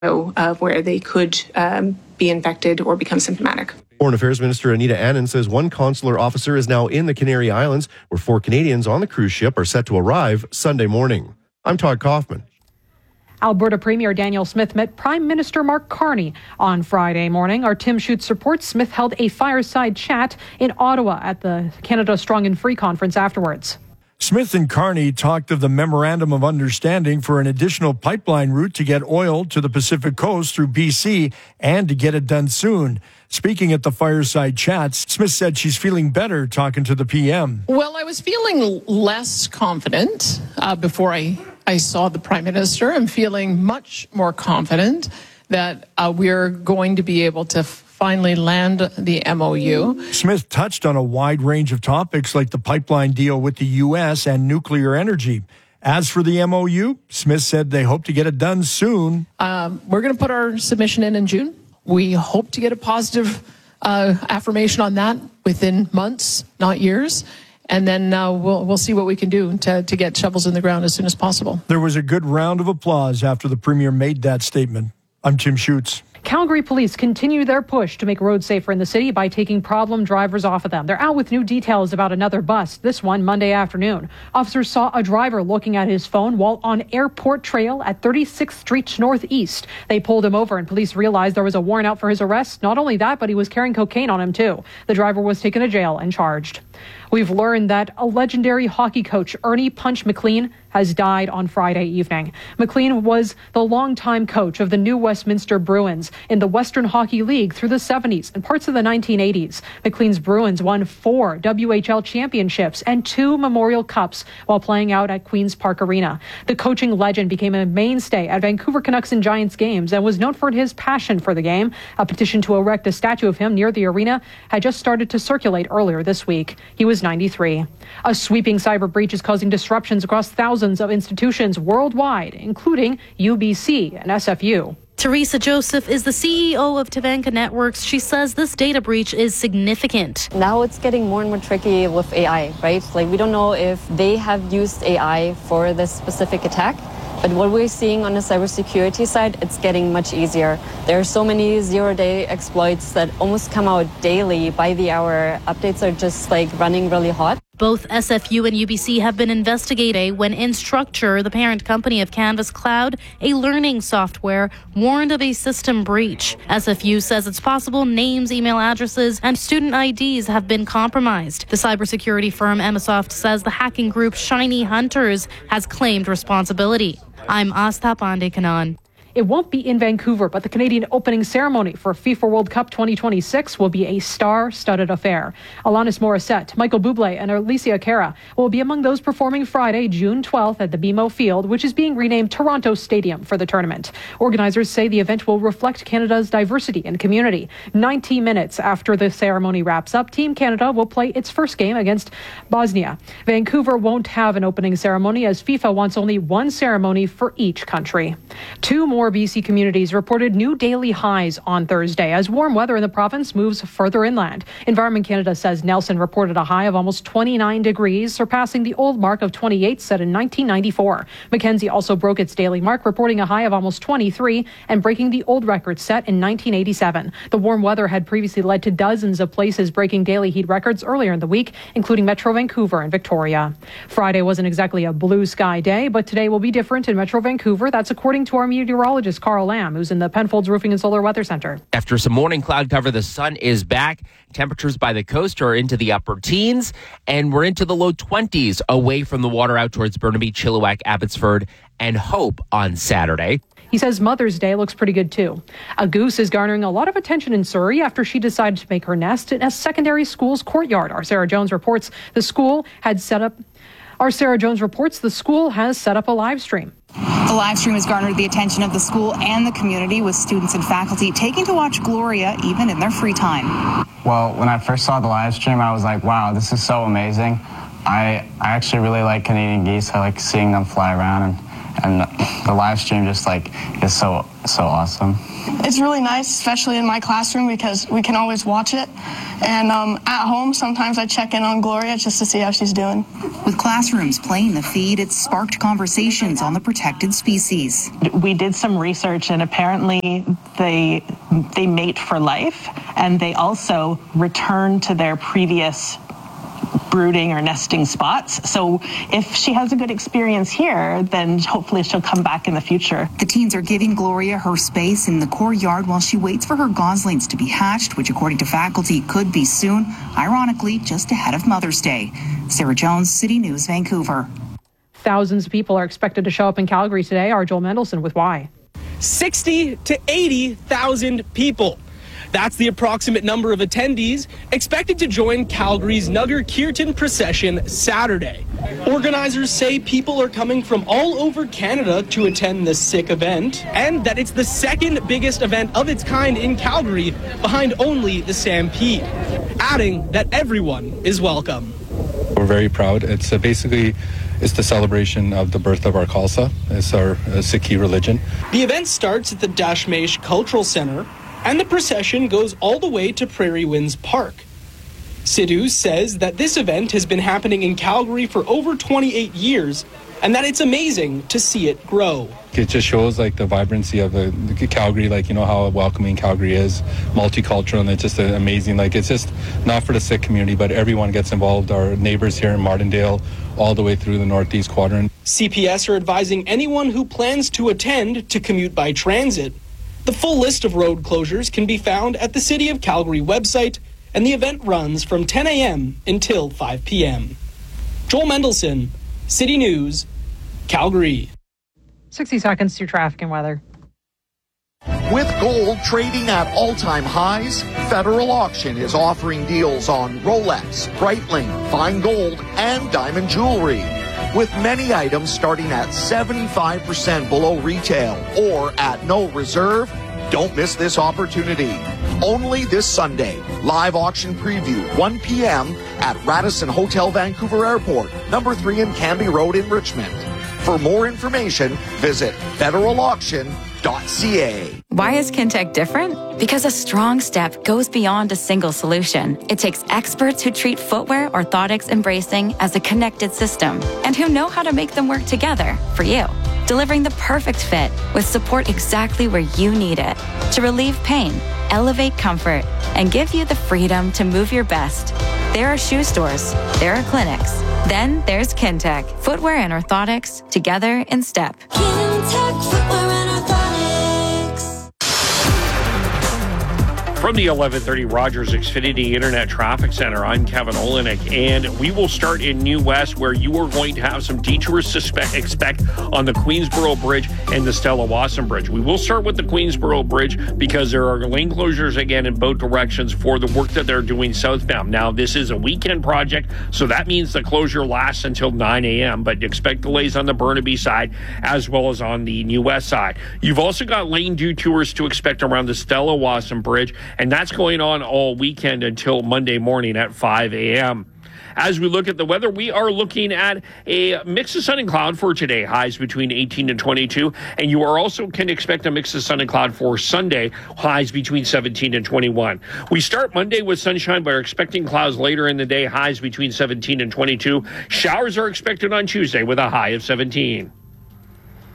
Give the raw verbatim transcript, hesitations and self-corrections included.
of where they could um, be infected or become symptomatic. Foreign Affairs Minister Anita Anand says one consular officer is now in the Canary Islands, where four Canadians on the cruise ship are set to arrive Sunday morning. I'm Todd Kaufman. Alberta Premier Danielle Smith met Prime Minister Mark Carney on Friday morning. Our Tim Schutz reports Smith held a fireside chat in Ottawa at the Canada Strong and Free conference afterwards. Smith and Carney talked of the Memorandum of Understanding for an additional pipeline route to get oil to the Pacific Coast through B C and to get it done soon. Speaking at the fireside chats, Smith said she's feeling better talking to the P M. Well, I was feeling less confident uh, before I, I saw the Prime Minister. I'm feeling much more confident that uh, we're going to be able to finally land the M O U. Smith touched on a wide range of topics like the pipeline deal with the U S and nuclear energy. As for the M O U, Smith said they hope to get it done soon. Um, we're going to put our submission in in June. We hope to get a positive uh, affirmation on that within months, not years. And then uh, we'll we'll see what we can do to, to get shovels in the ground as soon as possible. There was a good round of applause after the Premier made that statement. I'm Tim Schutz. Calgary police continue their push to make roads safer in the city by taking problem drivers off of them. They're out with new details about another bust, this one Monday afternoon. Officers saw a driver looking at his phone while on Airport Trail at thirty-sixth Street Northeast. They pulled him over and police realized there was a warrant out for his arrest. Not only that, but he was carrying cocaine on him too. The driver was taken to jail and charged. We've learned that a legendary hockey coach, Ernie Punch McLean, has died on Friday evening. McLean was the longtime coach of the New Westminster Bruins in the Western Hockey League through the seventies and parts of the nineteen eighties. McLean's Bruins won four W H L championships and two Memorial Cups while playing out at Queen's Park Arena. The coaching legend became a mainstay at Vancouver Canucks and Giants games and was known for his passion for the game. A petition to erect a statue of him near the arena had just started to circulate earlier this week. He was ninety-three. A sweeping cyber breach is causing disruptions across thousands of institutions worldwide, including U B C and S F U. Teresa Joseph is the C E O of Tabanka Networks. She says this data breach is significant. Now it's getting more and more tricky with A I, right? Like, we don't know if they have used A I for this specific attack. But what we're seeing on the cybersecurity side, it's getting much easier. There are so many zero-day exploits that almost come out daily, by the hour. Updates are just like running really hot. Both S F U and U B C have been investigating when Instructure, the parent company of Canvas Cloud, a learning software, warned of a system breach. S F U says it's possible names, email addresses, and student I Ds have been compromised. The cybersecurity firm Emisoft says the hacking group Shiny Hunters has claimed responsibility. I'm Astha Pandekanan. It won't be in Vancouver, but the Canadian opening ceremony for FIFA World Cup twenty twenty-six will be a star-studded affair. Alanis Morissette, Michael Bublé, and Alicia Cara will be among those performing Friday, June twelfth at the B M O Field, which is being renamed Toronto Stadium for the tournament. Organizers say the event will reflect Canada's diversity and community. ninety minutes after the ceremony wraps up, Team Canada will play its first game against Bosnia. Vancouver won't have an opening ceremony as FIFA wants only one ceremony for each country. Two more B C communities reported new daily highs on Thursday as warm weather in the province moves further inland. Environment Canada says Nelson reported a high of almost twenty-nine degrees, surpassing the old mark of twenty-eight set in nineteen ninety-four. Mackenzie also broke its daily mark, reporting a high of almost twenty-three and breaking the old record set in nineteen eighty-seven. The warm weather had previously led to dozens of places breaking daily heat records earlier in the week, including Metro Vancouver and Victoria. Friday wasn't exactly a blue sky day, but today will be different in Metro Vancouver. That's according to our meteorologist Carl Lamb, who's in the Penfolds Roofing and Solar Weather Center. After some morning cloud cover, the sun is back. Temperatures by the coast are into the upper teens, and we're into the low twenties away from the water out towards Burnaby, Chilliwack, Abbotsford, and Hope on Saturday. He says Mother's Day looks pretty good, too. A goose is garnering a lot of attention in Surrey after she decided to make her nest in a secondary school's courtyard. Our Sarah Jones reports the school had set up... Our Sarah Jones reports the school has set up a live stream. The live stream has garnered the attention of the school and the community, with students and faculty taking to watch Gloria even in their free time. Well, when I first saw the live stream, I was like, wow, this is so amazing. I, I actually really like Canadian geese. I like seeing them fly around, and and the live stream just like is so so awesome. It's really nice, especially in my classroom, because we can always watch it. And um, at home, sometimes I check in on Gloria just to see how she's doing. With classrooms playing the feed, it sparked conversations on the protected species. We did some research, and apparently they they mate for life, and they also return to their previous brooding or nesting spots. So if she has a good experience here, then hopefully she'll come back in the future. The teens are giving Gloria her space in the courtyard while she waits for her goslings to be hatched, which according to faculty could be soon, ironically just ahead of Mother's Day. Sarah Jones, City News, Vancouver. Thousands of people are expected to show up in Calgary today. Our Joel Mendelson with why. sixty to eighty thousand people. That's the approximate number of attendees expected to join Calgary's Nugger Kirtan procession Saturday. Organizers say people are coming from all over Canada to attend this sick event, and that it's the second biggest event of its kind in Calgary, behind only the Stampede, adding that everyone is welcome. We're very proud. It's uh, basically it's the celebration of the birth of our Khalsa. It's our uh, Sikhi religion. The event starts at the Dashmesh Cultural Center, and the procession goes all the way to Prairie Winds Park. Sidhu says that this event has been happening in Calgary for over twenty-eight years, and that it's amazing to see it grow. It just shows like the vibrancy of the, the Calgary, like, you know, how welcoming Calgary is, multicultural, and it's just uh, amazing. Like, it's just not for the Sikh community, but everyone gets involved. Our neighbors here in Martindale, all the way through the Northeast Quadrant. C P S are advising anyone who plans to attend to commute by transit. The full list of road closures can be found at the City of Calgary website, and the event runs from ten a.m. until five p.m. Joel Mendelson, City News, Calgary. sixty seconds to traffic and weather. With gold trading at all-time highs, Federal Auction is offering deals on Rolex, Breitling, fine gold, and diamond jewelry, with many items starting at seventy-five percent below retail or at no reserve. Don't miss this opportunity. Only this Sunday. Live auction preview, one p.m. at Radisson Hotel Vancouver Airport, number three in Canby Road in Richmond. For more information, visit federal auction dot c a. Why is Kintec different? Because a strong step goes beyond a single solution. It takes experts who treat footwear, orthotics, and bracing as a connected system, and who know how to make them work together for you, delivering the perfect fit with support exactly where you need it to relieve pain, elevate comfort, and give you the freedom to move your best. There are shoe stores, there are clinics, then there's Kintec, footwear and orthotics together in step. Kintec footwear and orthotics. From the eleven thirty Rogers Xfinity Internet Traffic Center, I'm Kevin Olenek, and we will start in New West, where you are going to have some detours to spe- expect on the Queensboro Bridge and the Stella Wasson Bridge. We will start with the Queensboro Bridge because there are lane closures again in both directions for the work that they're doing southbound. Now, this is a weekend project, so that means the closure lasts until nine a.m., but expect delays on the Burnaby side as well as on the New West side. You've also got lane detours to expect around the Stella Wasson Bridge, and that's going on all weekend until Monday morning at five a.m. As we look at the weather, we are looking at a mix of sun and cloud for today, highs between eighteen and twenty-two, and you are also can expect a mix of sun and cloud for Sunday, highs between seventeen and twenty-one. We start Monday with sunshine, but are expecting clouds later in the day, highs between seventeen and twenty-two. Showers are expected on Tuesday with a high of seventeen.